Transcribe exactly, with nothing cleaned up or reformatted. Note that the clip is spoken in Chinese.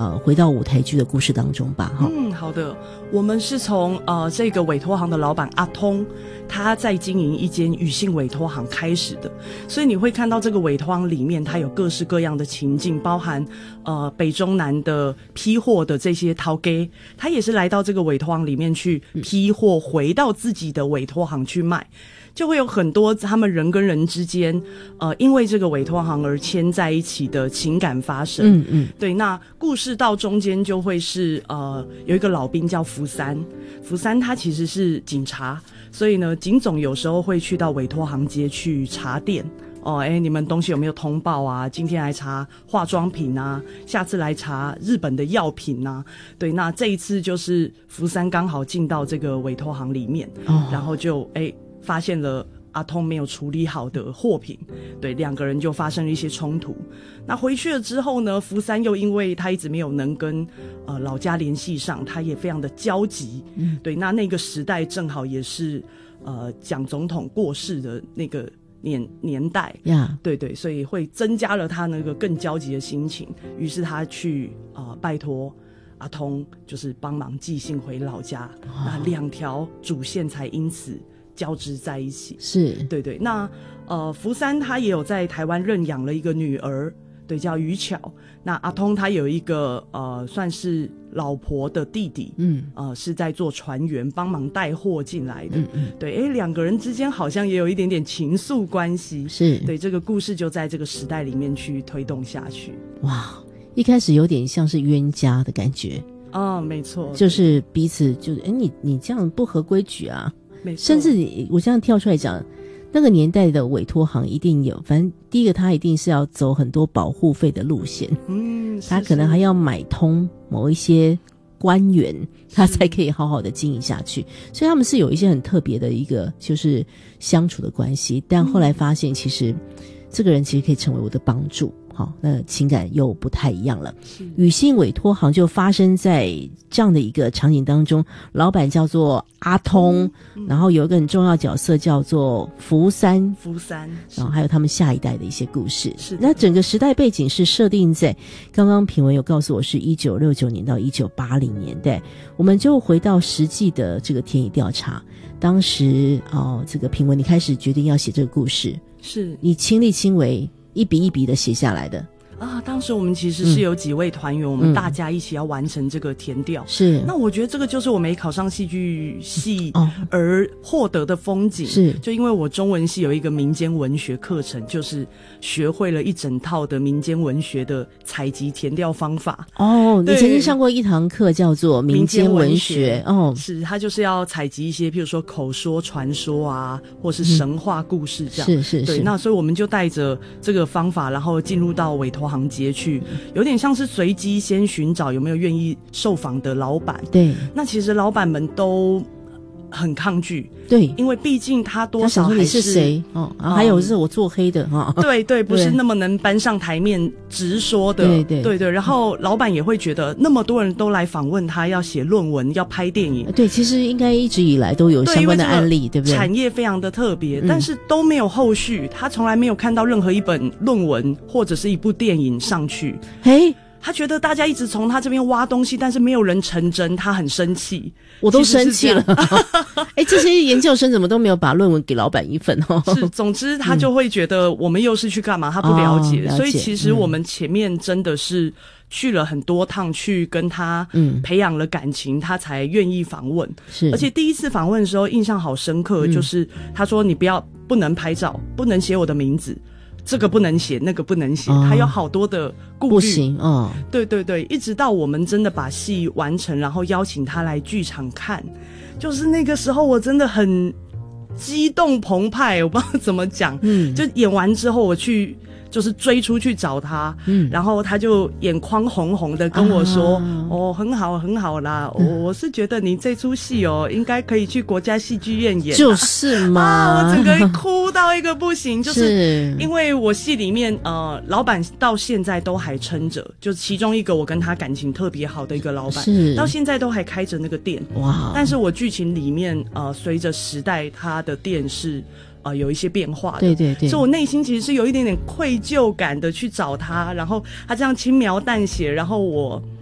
呃回到舞台剧的故事当中吧。哈， 嗯，好的，我们是从呃这个委托行的老板阿通，他在经营一间女性委托行开始的，所以你会看到这个委托行里面它有各式各样的情境，包含呃北中南的批货的这些淘给，他也是来到这个委托行里面去批货，回到自己的委托行去卖。就会有很多他们人跟人之间，呃，因为这个委托行而牵在一起的情感发生。嗯嗯，对。那故事到中间就会是，呃，有一个老兵叫福三，福三他其实是警察，所以呢，警总有时候会去到委托行街去查店。哦，哎，你们东西有没有通报啊？今天来查化妆品啊，下次来查日本的药品啊。对，那这一次就是福三刚好进到这个委托行里面，哦、然后就哎。发现了阿通没有处理好的货品，对，两个人就发生了一些冲突。那回去了之后呢，福三又因为他一直没有能跟呃老家联系上，他也非常的焦急。嗯，对，那那个时代正好也是呃蒋总统过世的那个年年代呀， yeah. 对对，所以会增加了他那个更焦急的心情。于是他去呃拜托阿通，就是帮忙寄信回老家，哦、那两条主线才因此交织在一起。是，对对。那呃，福三他也有在台湾认养了一个女儿，对，叫于巧。那阿通他有一个呃，算是老婆的弟弟，嗯，呃，是在做船员，帮忙带货进来的。嗯嗯，对，哎，两个人之间好像也有一点点情愫关系。是，对，这个故事就在这个时代里面去推动下去。 哇，一开始有点像是冤家的感觉。 哦，没错， 就是彼此就是，哎，你你这样不合规矩啊。甚至我这样跳出来讲，那个年代的委托行一定有，反正第一个他一定是要走很多保护费的路线，嗯，他可能还要买通某一些官员，他才可以好好的经营下去。所以他们是有一些很特别的一个就是相处的关系，但后来发现其实这个人其实可以成为我的帮助。好，那情感又不太一样了。女性委托行就发生在这样的一个场景当中，老板叫做阿通，嗯、然后有一个很重要角色叫做福三， 福三， 然后还有他们下一代的一些故事。是，那整个时代背景是设定在刚刚品文有告诉我是一九六九年到一九八零年代，我们就回到实际的这个田野调查。当时哦，这个品文你开始决定要写这个故事，是你亲力亲为。一笔一笔的写下来的啊！当时我们其实是有几位团员，嗯、我们大家一起要完成这个田调。是，那我觉得这个就是我没考上戏剧系而获得的风景。是，就因为我中文系有一个民间文学课程，就是学会了一整套的民间文学的采集田调方法。哦， 你曾经上过一堂课叫做民间文学哦， 是，它就是要采集一些，譬如说口说、传说啊，或是神话故事这样。嗯、是是是。对，那所以我们就带着这个方法，然后进入到委托行街去，有点像是随机先寻找有没有愿意受访的老板。对，那其实老板们都很抗拒，对，因为毕竟他多少还是他想说你是谁哦，然后还有是我做黑的哈、 嗯，对对，不是那么能搬上台面直说的，对对对对。然后老板也会觉得那么多人都来访问他，要写论文，要拍电影， 对，其实应该一直以来都有相关的案例， 对, 对不对？ 产业非常的特别，嗯、但是都没有后续，他从来没有看到任何一本论文或者是一部电影上去，嘿。他觉得大家一直从他这边挖东西，但是没有人成真，他很生气。 我都生气了。哎，这些研究生怎么都没有把论文给老板一份哦？ 是，总之他就会觉得我们又是去干嘛？他不了解，哦、了解，所以其实我们前面真的是去了很多趟，去跟他培养了感情，嗯、他才愿意访问。是，而且第一次访问的时候印象好深刻，嗯、就是他说你不要不能拍照，不能写我的名字。这个不能写，那个不能写，哦、还有好多的顾虑。不行哦，对对对，一直到我们真的把戏完成，然后邀请他来剧场看，就是那个时候我真的很激动澎湃，我不知道怎么讲。嗯，就演完之后，我去就是追出去找他，嗯，然后他就眼眶红红的跟我说：“啊、哦，很好，很好啦，嗯、我我是觉得你这出戏哦，应该可以去国家戏剧院演、啊。” 就是嘛， 啊，我整个哭到一个不行，就是因为我戏里面呃，老板到现在都还撑着，就其中一个我跟他感情特别好的一个老板，是到现在都还开着那个店。哇！但是我剧情里面呃，随着时代，他的店是。呃，有一些变化的，对对对，所以我内心其实是有一点点愧疚感的去找他，然后他这样轻描淡写，然后我